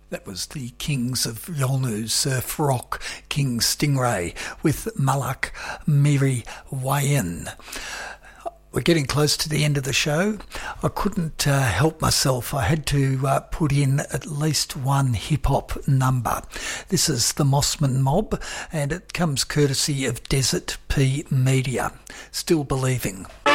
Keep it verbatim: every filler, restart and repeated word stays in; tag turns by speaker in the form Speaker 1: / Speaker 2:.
Speaker 1: That was the Kings of Yolnu surf rock, King Stingray, with Malak Miri Wayan. We're getting close to the end of the show. I couldn't uh, help myself. I had to uh, put in at least one hip-hop number. This is the Mossman Mob, and it comes courtesy of Desert P Media. Still Believing.